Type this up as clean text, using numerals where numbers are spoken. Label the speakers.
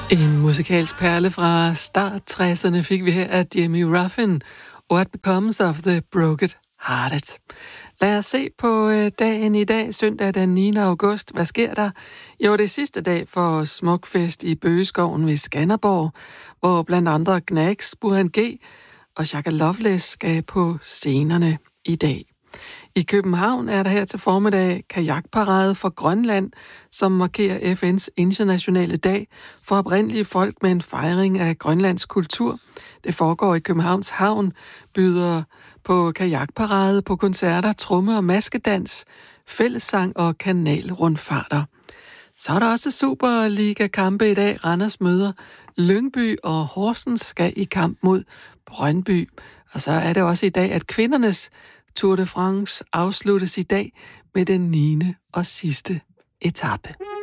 Speaker 1: En musikalsk perle fra start 60'erne fik vi her af Jimmy Ruffin, What Becomes of the Broken Hearted. Lad os se på dagen i dag, søndag den 9. august. Hvad sker der? Jo, det er sidste dag for Smukfest i Bøgeskoven ved Skanderborg, hvor blandt andre Gnags, Burhan G. og Shaka Loveless skal på scenerne i dag. I København er der her til formiddag kajakparade for Grønland, som markerer FN's internationale dag for oprindelige folk med en fejring af Grønlands kultur. Det foregår i Københavns Havn, byder på kajakparade, på koncerter, tromme- og maskedans, fællessang og kanalrundfarter. Så er der også Superliga-kampe i dag. Randers møder Lyngby, og Horsens skal i kamp mod Brøndby. Og så er det også i dag, at kvindernes Tour de France afsluttes i dag med den 9. og sidste etape.